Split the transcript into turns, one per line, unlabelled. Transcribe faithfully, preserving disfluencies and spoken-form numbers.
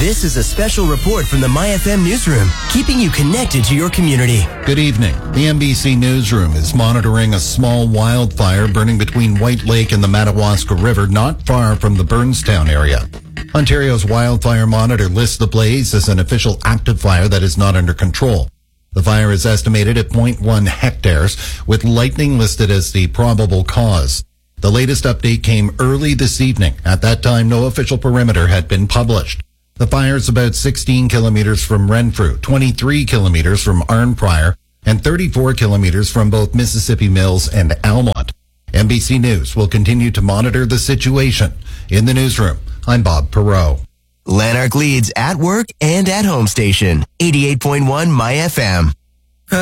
This is a special report from the My F M newsroom, keeping you connected to your community.
Good evening. The N B C newsroom is monitoring a small wildfire burning between White Lake and the Madawaska River, not far from the Burnstown area. Ontario's wildfire monitor lists the blaze as an official active fire that is not under control. The fire is estimated at zero point one hectares, with lightning listed as the probable cause. The latest update came early this evening. At that time, no official perimeter had been published. The fire is about sixteen kilometers from Renfrew, twenty-three kilometers from Arnprior, and thirty-four kilometers from both Mississippi Mills and Almont. N B C News will continue to monitor the situation. In the newsroom, I'm Bob Perreault.
Lanark Leeds at work and at home station, eighty-eight point one My F M.